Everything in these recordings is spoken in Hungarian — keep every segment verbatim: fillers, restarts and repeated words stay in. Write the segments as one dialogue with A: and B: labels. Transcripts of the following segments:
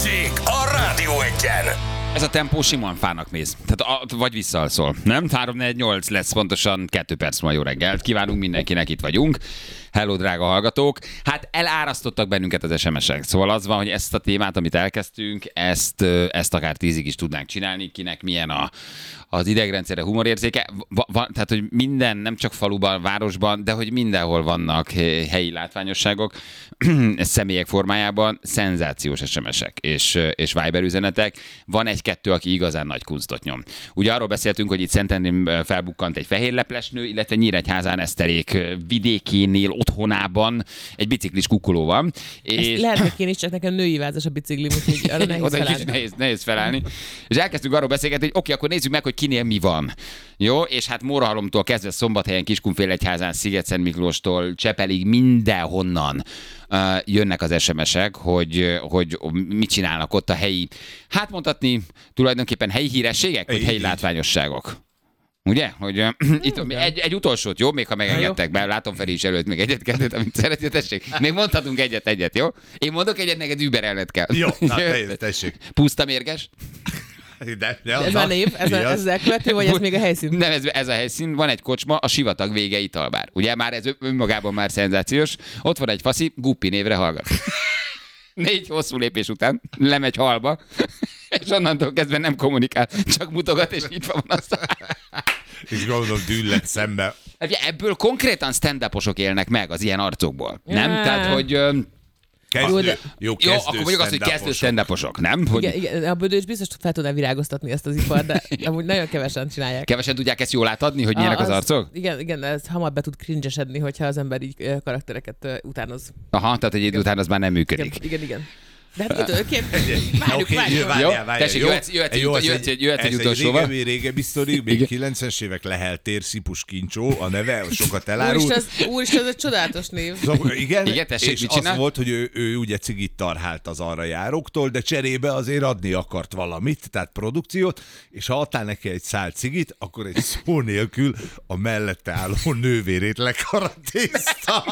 A: Balázsék a Rádió Egyen.
B: Ez a tempó simán fának mész. Tehát a, vagy visszalszol, nem? három négy nyolc lesz pontosan kettő perc ma. Jó reggelt. Kívánunk mindenkinek, itt vagyunk. Hello, drága hallgatók. Hát elárasztottak bennünket az es em esek. Szóval az van, hogy ezt a témát, amit elkezdtünk, ezt, ezt akár tízig is tudnánk csinálni, kinek milyen a, az idegrendszere, humorérzéke. Va, va, tehát, hogy minden, nem csak faluban, városban, de hogy mindenhol vannak helyi látványosságok, személyek formájában, szenzációs es em esek és, és Viber üzenetek. Van egy-kettő, aki igazán nagy kunctot nyom. Ugye arról beszéltünk, hogy itt Szentendrén felbukkant egy fehérleplesnő, illetve Nyíregyházán Eszterék vidékénél, otthonában egy biciklis kukkoló van.
C: És... lehet, hogy én is, csak nekem női vázas a biciklim, úgyhogy arra nehéz
B: oda
C: felállni.
B: Nehéz, nehéz felállni. És elkezdtünk arról beszélgetni, hogy oké, okay, akkor nézzük meg, hogy kinél mi van. Jó, és hát Mórahalomtól kezdve Szombathelyen, Kiskunfélegyházán, Sziget-Szentmiklóstól Csepelig mindenhonnan uh, jönnek az es em esek, hogy, hogy mit csinálnak ott a helyi, hát mondhatni tulajdonképpen helyi hírességek, vagy helyi látványosságok. Ugye? Hogy uh, itt egy, egy utolsót, jó? Még ha megengedtek be, látom Feri is előtt még egyet-kettőt, amit szeretnél, tessék. Még mondhatunk egyet-egyet, jó? Én mondok egyet, neked überelned kell.
D: Jó, na, tessék.
B: Puszta mérges.
D: De, de,
C: de ez a név, ez, a, ez az elkövető, vagy ez még a helyszín?
B: Nem, ez, ez a helyszín, van egy kocsma, a Sivatag vége italbár. Ugye már ez önmagában már szenzációs. Ott van egy faszi, Guppi névre hallgat. Négy hosszú lépés után lemegy halba, és onnantól kezdve nem kommunikál, csak mutogat, és így van azt.
D: És gondolom dűllet szembe.
B: Ebből konkrétan stand-uposok élnek meg az ilyen arcokból. Nem?
C: Yeah.
B: Tehát, hogy...
D: Kezdő,
C: jó, de...
D: jó, kezdő
B: jó, akkor mondjuk azt, hogy kezdő stand-uposok, nem? Hogy...
C: Igen, igen, a Bödő is biztos fel tudná virágoztatni ezt az ipart, de amúgy nagyon kevesen csinálják.
B: Kevesen tudják ezt jól átadni, hogy milyenek az, az arcok?
C: Igen, igen, ez hamar be tud cringe-esedni, hogyha az ember így karaktereket utánoz.
B: Aha, tehát egy idő után az már nem működik.
C: Igen, igen. igen. De hát mit kép? Várjuk,
D: okay,
C: várjuk.
B: Jó, tessék, jöhetsz egy utolsóval.
D: Ez egy régebbi, régebbi sztori, még kilencvenes évek Leheltér, Szipus Kincsó, a neve, sokat elárult.
C: Úristen, ez egy csodálatos név.
D: Szóval, igen,
B: igen, tessék,
D: és
B: mit
D: az
B: csinál?
D: volt, hogy ő, ő ugye cigit tarhált az arra járóktól, de cserébe azért adni akart valamit, tehát produkciót, és ha adtál neki egy szál cigit, akkor egy szó nélkül a mellette álló nővérét lekaratézta.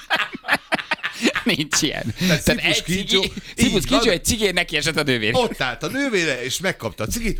B: Nincs ilyen.
D: Tehát
B: Tehát
D: Szipus
B: egy
D: Kincsó,
B: cigi, Szipus Kincsó egy cigén neki esett a nővér.
D: Ott állt a nővére, és megkapta a cigit.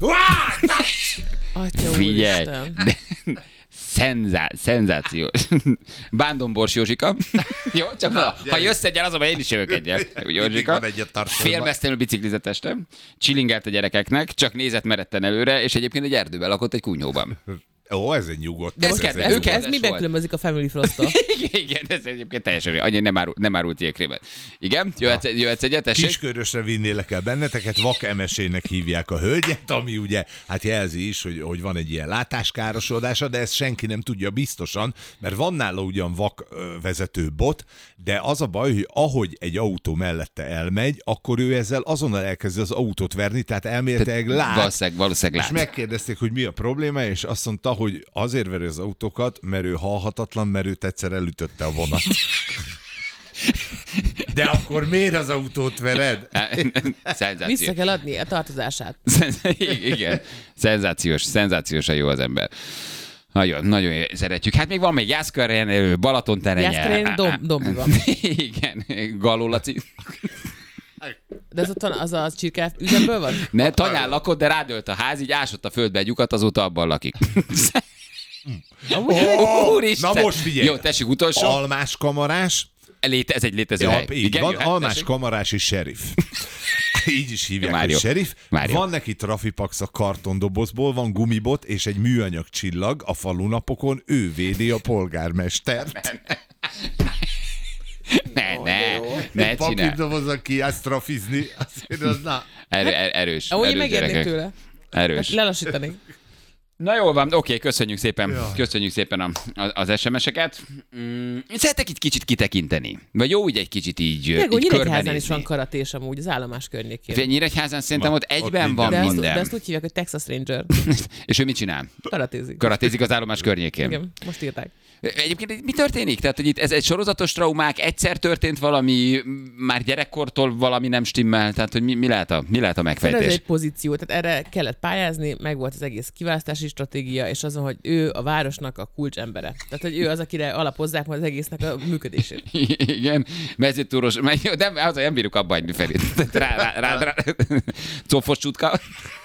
C: Atya
B: Figyelj!
C: úristen.
B: Szenzá, szenzációs. Bándombors Józsika. Jó, csak ha, ha jössz egyel, azonban én is jövök egyel. Józsika. Félmeztelenül biciklizett este. Csillingelt a gyerekeknek, csak nézett meretten előre, és egyébként egy erdőben lakott egy kunyhóban.
D: Ó, ez egy nyugodt.
B: De ez,
D: ez,
B: kedves,
D: egy
B: ő
C: Ez,
B: kedves
C: ez miben
B: volt.
C: különbözik a Family Frost-tól?
B: Igen, igen, ez egyébként teljesen annyi nem, árul, nem árult ilyenkrémet. Igen, jöhetsz, jöhetsz egyet, tessék?
D: Kiskörösre vinnélek el benneteket, vak emesének hívják a hölgyet, ami ugye hát jelzi is, hogy, hogy van egy ilyen látáskárosodása, de ezt senki nem tudja biztosan, mert van nála ugyan vak vezető bot, de az a baj, hogy ahogy egy autó mellette elmegy, akkor ő ezzel azonnal elkezdi az autót verni, tehát elméletileg lát.
B: Valószínűleg, valószínűleg
D: És
B: lát.
D: megkérdezték, hogy mi a probléma, és azt mondta, hogy azért veri az autókat, mert ő halhatatlan, mert őt egyszer elütötte a vonat. De akkor miért az autót vered?
B: Szenzáció.
C: Vissza kell adni a tartozását.
B: Igen, szenzációs, szenzációsan jó az ember. Nagyon, nagyon szeretjük. Hát még van még Jászkörén, Balatonterenye.
C: Jászkörén dom, dombi van.
B: Igen, Galó Laci.
C: De ez ott az a csirke üzemből van?
B: Ne, tanyán lakott, de rádölt a ház, így ásott a földbe egy lyukat, azóta abban lakik.
D: Oh,
B: Úristen!
D: na most figyelj!
B: Jó, tessék utolsó.
D: Almás kamarás.
B: Léte, ez egy létező
D: Ja,
B: hely.
D: így
B: Igen,
D: van,
B: jöhet,
D: almás
B: tessék.
D: kamarási sheriff. Így is hívják,
B: Már
D: hogy
B: jó.
D: sheriff.
B: Már jó.
D: Van neki trafipax a kartondobozból, van gumibot és egy műanyag csillag a falunapokon, ő védi a polgármestert.
B: Ne, ne, ne
D: Egy
B: csinál.
D: papírdobozzal ki azt trafizni, azért az na.
B: Er, er, erős.
C: Ahogy én
B: erős
C: megérnék
B: gyerekek.
C: tőle.
B: Erős.
C: Hát lelassítanék.
B: Na jól van, oké, köszönjük szépen,
D: Ja.
B: köszönjük szépen a, a, az es em eseket. Mm, szeretek itt kicsit kitekinteni. Vagy jó, úgy egy kicsit így,
C: Meg,
B: így
C: hogy Nyíregyházán is
B: körbenézni.
C: van karatés amúgy, az állomás környékén.
B: Nyíregyházán szerintem
D: Van,
B: ott egyben
D: ott
B: van
C: De azt,
B: minden.
C: de azt úgy hívják, hogy Texas Ranger.
B: És ő mit csinál?
C: Karatézik.
B: Karatézik az állomás környékén.
C: Igen, most írták.
B: Egyébként mi történik? Tehát, hogy itt ez egy sorozatos traumák, egyszer történt valami, már gyerekkortól valami nem stimmel, tehát, hogy mi, mi, lehet, a, mi lehet a
C: Ez
B: megfejtés?
C: egy pozíció, tehát erre kellett pályázni, meg volt az egész kiválasztási városi stratégia, és azon, hogy ő a városnak a kulcsembere. Tehát, hogy ő az, akire alapozzák majd az egésznek a működését.
B: Igen, mezőtúros, de az, nem bírjuk abba hagyni felé. Rá, rá, rá, rá. Cofos csutka.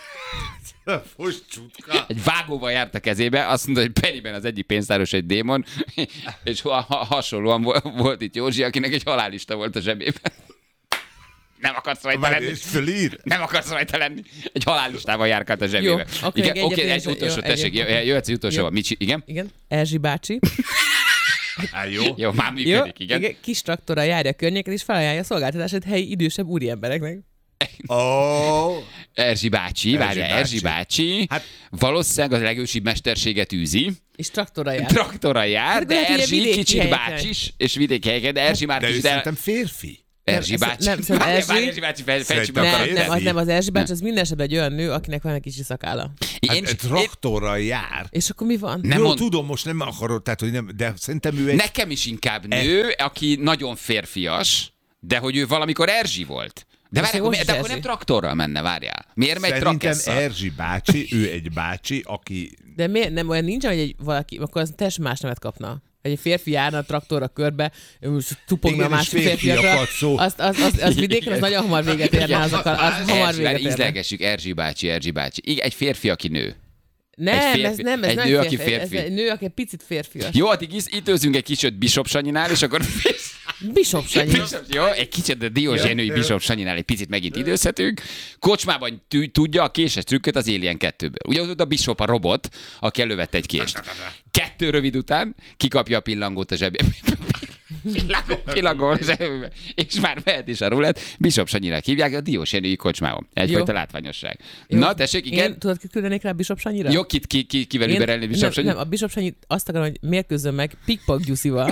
D: Csutka.
B: Egy vágóval járt a kezébe, azt mondta, hogy Pennyben az egyik pénztáros egy démon, és ha, ha, hasonlóan volt itt Józsi, akinek egy halállista volt a zsebében. Nem akarsz rajta lenni. Nem akarsz rajta lenni. Egy halállistával járkált a zsebébe.
C: Jó, okay,
B: igen, oké, okay, egy
C: jó,
B: utolsó,
C: jó,
B: tessék,
C: egy,
B: jöhetsz egy utolsóval. Mit, igen?
C: Igen, Erzsi bácsi.
D: Há, jó.
B: Jó, már működik,
C: jó,
B: igen.
C: igen. Kis traktorral járja a környéket, és felajánlja a szolgáltatását helyi idősebb úriembereknek.
D: Oh.
B: Erzsi bácsi, várja, Erzsi bácsi, hát, valószínűleg a legősibb mesterséget űzi.
C: És traktorral jár.
B: Traktorral jár, de
C: hát ugye
B: Erzsi
C: vidéki
B: kicsit
C: helyeken.
B: bácsis, és vidéki helyeken, de Erzsi már
D: De ő
B: kicsit el...
D: szerintem férfi.
B: Erzsi
C: Nem,
B: bácsi.
C: nem, szerintem
B: Várj,
C: Erzsi-
B: várj, Erzsi bácsi, fel- fejtsük meg
D: Szerintem
B: a
C: Nem,
B: karakter.
C: nem, az nem az Erzsi bácsi, az minden esetben egy olyan nő, akinek van egy kis szakálla.
B: Én,
D: Hát,
B: én,
D: traktorral jár.
C: És akkor mi van?
B: Nem
D: Jó,
B: mond-
D: tudom, most nem akarod, tehát, hogy nem, de szerintem ő egy...
B: nekem is inkább nő, aki nagyon férfias, de hogy ő valamikor Erzsi volt. De, várj,
C: Most
B: akkor,
C: most
B: de akkor
C: Erzsi.
B: nem traktorral menne, várjál. Miért megy
D: Szerintem
B: trakesszal?
D: Erzsi bácsi, ő egy bácsi, aki...
C: De miért nem olyan nincs, hogy egy valaki, akkor az teljesen más nevet kapna. Hogy egy férfi járna a traktorra körbe, tupogna a
D: Igen, és
C: másik férfiakra,
D: férfiakat szó.
C: azt, az, az, az vidéken az nagyon hamar véget érne,
B: Igen.
C: azokkal, az hamar
B: Erzsi,
C: véget
B: várj,
C: érne.
B: ízlelgessük, Erzsi bácsi, Erzsi bácsi. Igen, egy férfi, aki nő.
C: Nem,
B: Egy férfi-
C: ez nem, ez
B: egy
C: nem
B: nő, aki
C: férfi,
B: férfi.
C: Ez egy nő, aki egy picit férfias.
B: Jó, addig is, itt őzünk egy kicsit Bishop Sanyinál, és akkor...
C: Bishop Sanyi.
B: Bishop, jó, egy kicsit a Diózsénői Bishop Sanyinál egy picit megint időzhetünk. Kocsmában tű, tudja a késes trükköt az Alien kettőből. Ugye ott a Bishop a robot, aki elővette egy kést. Kettő rövid után kikapja a pillangót a zsebébe. Pillangó, pillangó a zsebébe. És már mehet is a rulett. Bishop Sanyinak hívják a Diózsénői kocsmában. Egyfajta
C: Jó.
B: látványosság.
C: Jó.
B: Na, tessék, igen.
C: Én, tudod, ki küldenék rá Bishop Sanyira?
B: Jó, kit, ki, ki, kivel
C: Én-
B: überelni Bishop
C: nem,
B: Sanyi?
C: nem, a Bishop Sanyi azt akarom, hogy mérkőzzön meg Pikpak Gyuszival.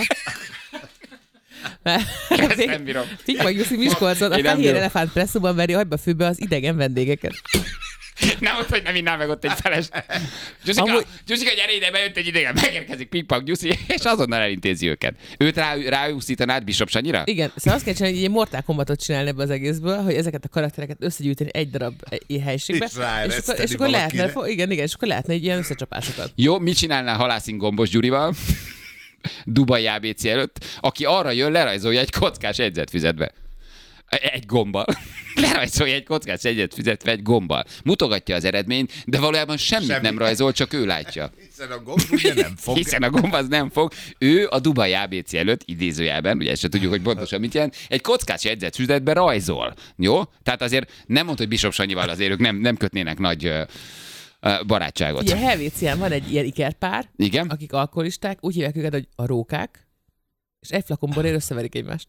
B: Ezt nem bírom.
C: Pikpak Gyuszi Miskolcon a
B: Én nem
C: fehér
B: bírom.
C: elefánt presszóban veri agyba fűbe az idegen vendégeket.
B: Nem mondta, hogy nem innál meg ott egy feles. Gyuszika,
C: Amúgy-
B: Gyuszika, gyere ide, bejött egy idegen, megérkezik Pikpak Gyuszi, és azonnal elintézi őket. Őt rá, ráúszítanád Bishop Sanyira?
C: Igen, szóval azt kell csinálni, hogy egy Mortal Kombatot csinálni ebbe az egészből, hogy ezeket a karaktereket összegyűjteni egy darab egy helységbe,
D: És ráereszteni
C: akkor, és akkor lehetne,
D: valakire.
C: igen, igen, és akkor lehetne egy ilyen összecsapásokat.
B: Jó, mit csinálnál Halászin Gombos Gyurival? Dubai á bé cé előtt, aki arra jön, lerajzolja egy kockás jegyzetfüzetbe. Egy gombbal. Lerajzolja egy kockás jegyzetfüzetbe egy gombbal. Mutogatja az eredményt, de valójában semmit
D: Semmi.
B: nem rajzol, csak ő látja.
D: Hiszen a gomb ugye nem fog.
B: Hiszen a gomb az nem fog. Ő a Dubai á bé cé előtt, idézőjelben, ugye ezt se tudjuk, hogy pontosan mit jelent, egy kockás jegyzetfüzetbe rajzol. Jó? Tehát azért nem mondta, hogy Bishop Sanyival azért ők nem, nem kötnének nagy ö, ö, barátságot.
C: Ugye Helvécián van egy ilyen ikerpár,
B: Igen?
C: akik alkoholisták, úgy hívják őket, hogy a rókák, és egy flakon borért összeverik egymást.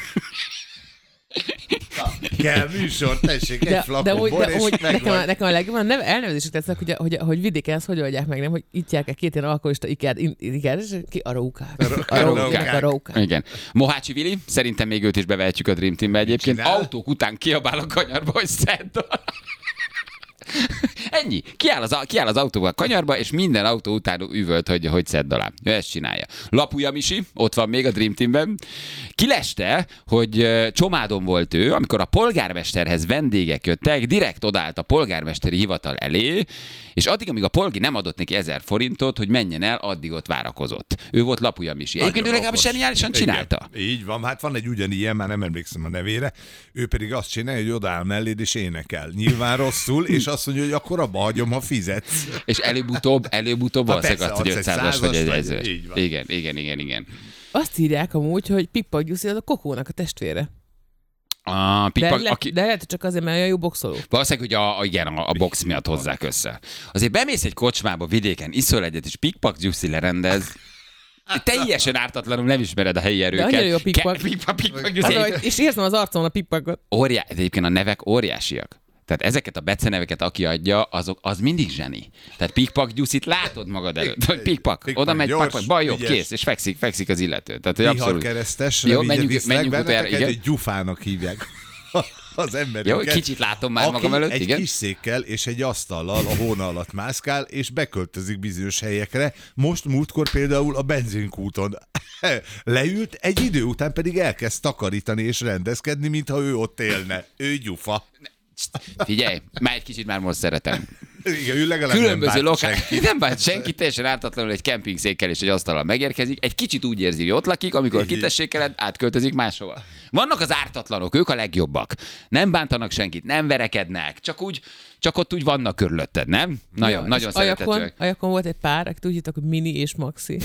D: Kell műsor, tessék, egy
C: De,
D: flakon
C: de, úgy,
D: bor,
C: de
D: és
C: úgy, nekem, a,
D: megvan.
C: nekem a legjobban nem elnevezésük tetszett, hogy, a- hogy, a- hogy vidéken ezt hogy oldják meg, nem? Hogy itt járják két ilyen alkoholista iker, in- iker, és ki a rókák. A rókák. A rókák.
B: Igen. Mohácsi Vili, szerintem még őt is bevehetjük a Dream Teambe egyébként.
D: Csinál?
B: Autók után kiabál a kanyarba, hogy szedd. Ennyi. Kiáll az, kiáll az autóval a kanyarba, és minden autó után üvölt, hogy, hogy szedd alá. Ő ezt csinálja. Lapúja Misi, ott van még a Dream Teamben. Kileste, hogy ö, Csomádon volt ő, amikor a polgármesterhez vendégek jöttek, direkt odállt a polgármesteri hivatal elé, és addig, amíg a polgi nem adott neki ezer forintot, hogy menjen el, addig ott várakozott. Ő volt Lapúja Misi. Egyébként ő
D: Nagyon
B: legalábbis
D: okos.
B: zseniálisan
D: Igen,
B: csinálta.
D: Így van, hát van egy ugyanilyen, már nem emlékszem a nevére, ő pedig azt csinálja, hogy odaáll melléd és énekel. Nyilván rosszul, és azt mondja, hogy akkor abba hagyom, ha fizetsz.
B: És előbb-utóbb, előbb-utóbb
D: Ha
B: valószínűleg
D: persze,
B: azt, hogy
D: adsz egy
B: ötszázas vagy egy
D: százast, vagy-
B: ezer.
D: így van.
B: Igen, igen, igen, igen.
C: Azt írják amúgy, hogy Pikpak Gyuszi az a Kokónak a testvére.
B: A
C: De,
B: Pikpak,
C: le,
B: aki...
C: de lehet, hogy csak azért, mert olyan jó boxoló.
B: Valószínűleg, hogy a, a, igen, a, a box miatt hozzák össze. Azért bemész egy kocsmába vidéken, iszol egyet, és Pikpak Gyuszi lerendez, teljesen ártatlanul nem ismered a helyi erőket.
C: annyira jó a Pikpak.
B: Ke- Pikpak, Pikpak
C: Az,
B: Gyuszi.
C: hogy, és érzem az arcomon a Pikpakot.
B: Óriá... de egyébként a nevek óriásiak. Tehát ezeket a beceneveket, aki adja, azok, az mindig zseni. Tehát Pikpak Gyuszit látod magad előtt, hogy Pikpak,
D: Pikpak,
B: oda megy,
D: gyors,
B: pak, baj, jobb,
D: ügyes.
B: kész, és fekszik, fekszik az illető. Tehát, hogy
D: Bihar
B: abszolút...
D: keresztesre
B: Jó,
D: vigye
B: menjünk-
D: viszlek
B: menjünk utána,
D: benneteket,
B: igen.
D: egy gyufának hívják az embereket.
B: Jó, kicsit látom már
D: aki
B: magam előtt,
D: egy
B: igen.
D: kis székkel és egy asztallal a hóna alatt mászkál, és beköltözik bizonyos helyekre. Most múltkor például a benzinkúton leült, egy idő után pedig elkezd takarítani és rendezkedni, mintha ő ott élne. Ő gyufa.
B: Figyelj, már egy kicsit már most szeretem.
D: Igen, ő legalább
B: Különböző
D: nem bánt
B: lokál...
D: senki.
B: Nem bánt senki, teljesen ártatlanul egy kempingszékkel és egy asztallal megérkezik. Egy kicsit úgy érzi, hogy ott lakik, amikor kitessékeled, átköltözik máshova. Vannak az ártatlanok, ők a legjobbak. Nem bántanak senkit, nem verekednek, csak úgy, csak ott úgy vannak körülötted, nem? Nagyon,
C: Ja,
B: nagyon
C: és Ajakon,
B: szeretetőek.
C: Ajakon volt egy pár, akik úgy hívtak, hogy Mini és Maxi.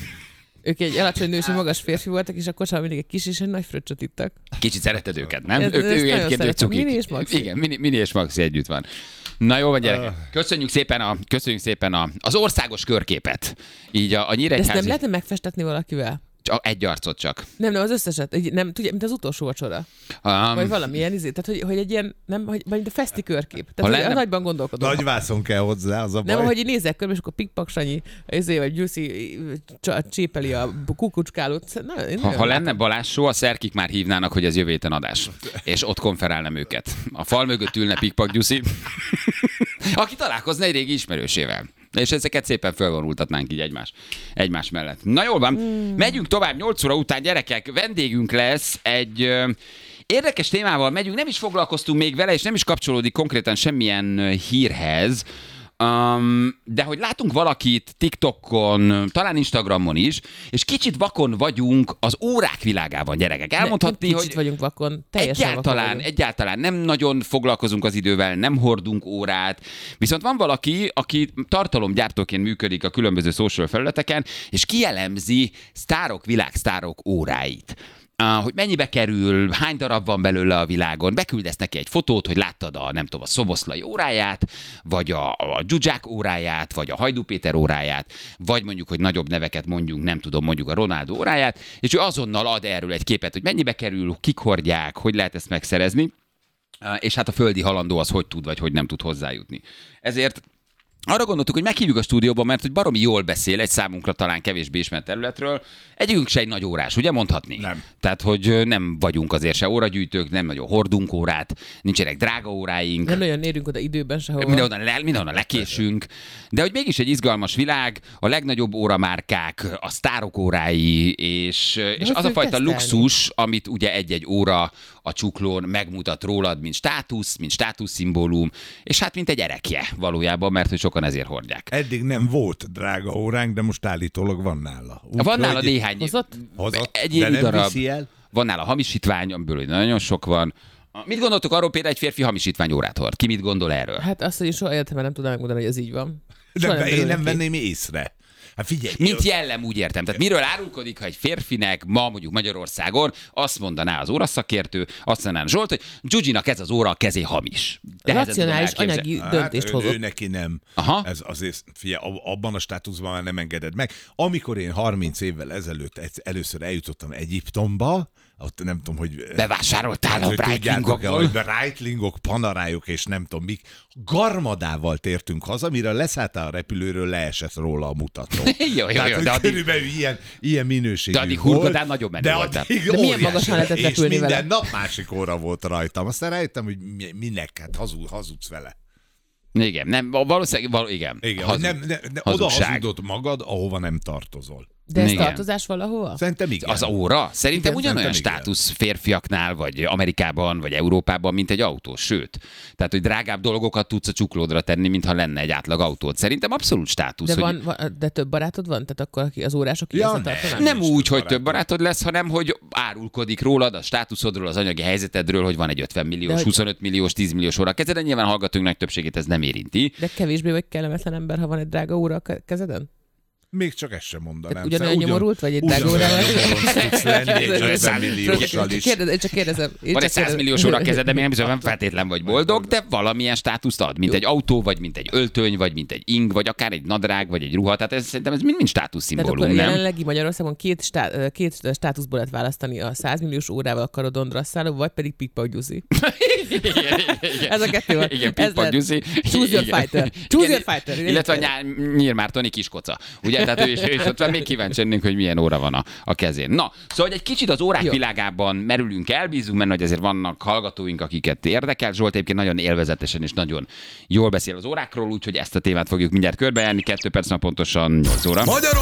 C: Ők egy alacsony nős, magas férfi voltak, és akkor sem mindig egy kis és egy nagy fröccsöt ittak.
B: Kicsit szereted őket, nem?
C: Ez-
B: Ők,
C: ezt
B: ők
C: nagyon
B: egyébként ők
C: szeretem.
B: cukik.
C: Mini és Maxi.
B: Igen, mini, mini és Maxi együtt van. Na jó van, gyerekek. Köszönjük szépen, a, köszönjük szépen a, az országos körképet. Így a, a
C: De ezt
B: Nyíregyházi...
C: nem lehetne megfestetni valakivel?
B: Csak egy arcot csak.
C: Nem, nem, az összeset. Így Nem, tudja, mint az utolsó vacsora.
B: Um,
C: Vagy valamilyen izé. Tehát, hogy, hogy egy ilyen, nem, hogy, vagy mint a feszti körkép. Tehát, hogy
B: lenne-
C: a nagyban gondolkodom.
D: Nagy vászon kell hozzá, az a baj.
C: Nem, ahogy így nézek körbe, és akkor Pikpak Sanyi, izé, vagy Gyuszi csa- csépeli a kukucskálót. Na, én
B: Ha,
C: nagyon
B: ha
C: látom.
B: lenne Balázs show, a szerkik már hívnának, hogy ez jövő héten adás. És ott konferálnám őket. A fal mögött ülne Pikpak Gyuszi, aki találkozna egy régi ismerősével. És ezeket szépen fölvonultatnánk így egymás, egymás mellett. Na jól van, hmm. megyünk tovább, nyolc óra után, gyerekek, vendégünk lesz egy... Ö, Érdekes témával megyünk, nem is foglalkoztunk még vele, és nem is kapcsolódik konkrétan semmilyen ö, hírhez, Um, de hogy látunk valakit TikTokon, talán Instagramon is, és kicsit vakon vagyunk az órák világában, gyerekek. Elmondhatni,
C: Nem
B: hogy
C: kicsit vagyunk vakon, teljesen
B: egyáltalán,
C: vakon vagyunk.
B: egyáltalán nem nagyon foglalkozunk az idővel, nem hordunk órát, viszont van valaki, aki tartalomgyártóként működik a különböző social felületeken, és kielemzi sztárok, világsztárok óráit. Uh, hogy mennyibe kerül, hány darab van belőle a világon, beküldesz neki egy fotót, hogy láttad a, nem tudom, a Szoboszlai óráját, vagy a, a Zsuzsák óráját, vagy a Hajdú Péter óráját, vagy mondjuk, hogy nagyobb neveket mondjunk, nem tudom, mondjuk a Ronaldo óráját, és ő azonnal ad erről egy képet, hogy mennyibe kerül, kik hordják, hogy lehet ezt megszerezni, uh, és hát a földi halandó az hogy tud, vagy hogy nem tud hozzájutni. Ezért arra gondoltuk, hogy meghívjuk a stúdióba, mert hogy baromi jól beszél egy számunkra talán kevésbé ismert területről. Egyikünk se egy nagy órás, ugye mondhatni?
D: Nem.
B: Tehát, hogy nem vagyunk azért se óragyűjtők, nem nagyon hordunk órát, nincsenek drága óráink.
C: Nem nagyon érünk oda időben sehova.
B: Mindenhonnan, le, mindenhonnan lekésünk, de hogy mégis egy izgalmas világ, a legnagyobb óramárkák, a sztárok órái, és, és
C: hogy
B: az a
C: fogjuk
B: fajta
C: tesztelni?
B: luxus, amit ugye egy-egy óra a csuklón megmutat rólad, mint státusz, mint státuszszimbólum, és hát mint egy erekje valójában, mert hogy sokan ezért hordják.
D: Eddig nem volt drága óránk, de most állítólag van nála. Úgy,
B: Van nála
D: hogy-
B: néhány
C: Hozott?
D: Hozott,
B: egy
D: de
B: évű
D: nem
B: darab,
D: viszi el.
B: van nála hamisítvány, amiből nagyon sok van. Mit gondoltok arról, például egy férfi hamisítvány órát hord? Ki mit gondol erről?
C: Hát azt, hogy én soha életemben nem tudnám megmondani, hogy ez így van.
D: De
C: Soha
D: én
C: derül
D: nem
C: neki.
D: venném észre. Hát figyelj,
B: Mint jellem, úgy értem. Tehát miről árulkodik, ha egy férfinek ma mondjuk Magyarországon azt mondaná az óraszakértő, azt mondaná Zsolt, hogy Gyugyinak ez az óra a kezé hamis. De ezen tudom
C: Racionális
B: elképzelni.
C: anyagi döntést
D: ő,
C: hozott.
D: ő neki nem.
B: Aha.
D: Ez azért, figyelj, abban a státuszban már nem engeded meg. Amikor én harminc évvel ezelőtt egyszer- először eljutottam Egyiptomba, ott nem tudom, hogy...
B: Bevásároltál a
D: hogy tudjátok-e,
B: Breitlingokból?
D: hogy Breitlingok, panarájuk és nem tudom mik. Garmadával tértünk haza, mire leszálltál a repülőről, leesett róla a mutató.
B: Jó, jó,
D: Tehát,
B: jó,
D: hogy
B: de addig-
D: körülbelül ilyen, ilyen minőségű
B: De addig
D: volt.
B: hurgodán nagyon menő
D: de
B: voltál.
D: addig
C: De milyen
D: óriási
C: magasan lehetett
D: és
C: repülni
D: minden
C: vele?
D: nap másik óra volt rajtam. Aztán rájöttem, hogy mi- minek, hát hazud, hazudsz vele.
B: Igen, nem, valószínűleg, való, igen.
D: Igen,
B: Hazug-
D: Hazug, nem, ne, ne, oda
B: hazugság.
D: hazudod magad, ahova nem tartozol.
C: De ez
B: Igen.
C: tartozás valahova?
D: Szerintem igen.
B: Az óra? Szerintem
D: Igen,
B: ugyanolyan
D: szerintem
B: státusz férfiaknál, vagy Amerikában, vagy Európában, mint egy autó. Sőt, tehát, hogy drágább dolgokat tudsz a csuklódra tenni, mintha lenne egy átlag autód. Szerintem abszolút státusz.
C: De,
B: hogy
C: van, van, de több barátod van? Tehát akkor aki az órások
D: Ja,
C: ja,
D: nem.
C: tartanák?
B: Nem
D: Nincs
B: úgy,
D: több
B: hogy több
D: barátod.
B: barátod lesz, hanem hogy árulkodik rólad, a státuszodról, az anyagi helyzetedről, hogy van egy ötven
C: De
B: milliós,
C: hogy-
B: huszonöt milliós, tíz milliós óra a kezeden. Nyilván hallgatóink nagy többségét ez nem érinti.
C: De kevésbé vagy kellemetlen ember, ha van egy drága óra a ke- kezeden?
D: Még csak ezt sem mondanám.
C: Tehát ugyanolyan
D: Szóval
C: nyomorult vagy egy drága
D: ugyanolyan
C: órával?
D: nyomorult tudsz lenni egy ötven millióssal is.
C: Kérdez, én csak kérdezem. Én
B: Van
C: csak
B: egy száz milliós óra a kezed, de nem bizony nem feltétlen vagy boldog, de valamilyen státuszt ad, mint egy autó, vagy mint egy öltöny, vagy mint egy ing, vagy akár egy nadrág, vagy egy ruha. Tehát ez szerintem ez mind-mind
C: Tehát
B: státuszszimbólum,
C: akkor
B: nem?
C: jelenlegi Magyarországon két, stá, két státuszból lehet választani, a száz milliós órával karodon drasszáló, vagy pedig Pikpak Gyuszi. Ez a kettő van.
B: Igen,
C: Ez
B: Pikpak
C: lehet.
B: Gyuszi.
C: Choose your
B: Igen.
C: fighter. Choose
B: Igen,
C: your fighter.
B: Illetve a Nyá- Nyír Mártoni kiskoca. Ugye, tehát ő is, ő is ott van, még kíváncsi lennénk, hogy milyen óra van a, a kezén. Na, szóval hogy egy kicsit az órák
C: Jó.
B: világában merülünk el, bízunk benne, hogy azért vannak hallgatóink, akiket érdekel. Zsolt egyébként nagyon élvezetesen és nagyon jól beszél az órákról, úgyhogy ezt a témát fogjuk mindjárt körbejárni. Kettő perc, pontosan nyolc óra.
A: Magyar